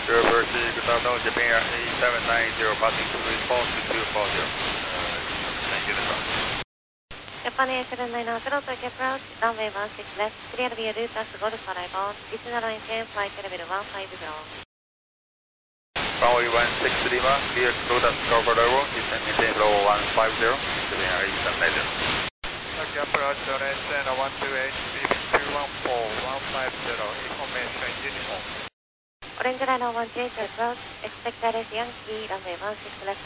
University, good afternoon, Japan Air 8790, passing to response to 240. Thank you, Japan Air 790 to approach, runway 16 left, clear via Lucas Golf arrival, additional maintain flight level 150. Runway 16 Lima, clear Lotus Golf arrival, maintain flow 150, Japan Air 8790. Tokyo approach, Orange 128, leaving 214, 150, information uniform. Orange Line 128 to approach, expect direct Yankee, runway 16 left,